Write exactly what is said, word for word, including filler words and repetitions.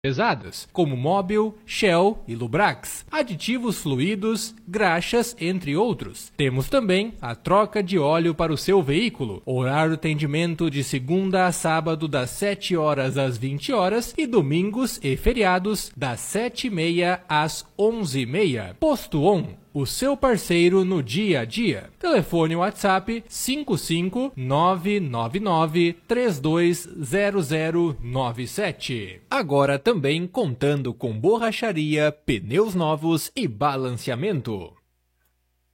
pesadas, como Mobil, Shell e Lubrax, aditivos fluidos, graxas, entre outros. Temos também a troca de óleo para o seu veículo, horário de atendimento de segunda a sábado das sete horas às vinte horas e domingos e feriados das sete e meia às onze e meia. Posto On, o seu parceiro no dia a dia. Telefone WhatsApp cinco cinco nove nove nove três dois zero zero nove sete. Agora também contando com borracharia, pneus novos e balanceamento.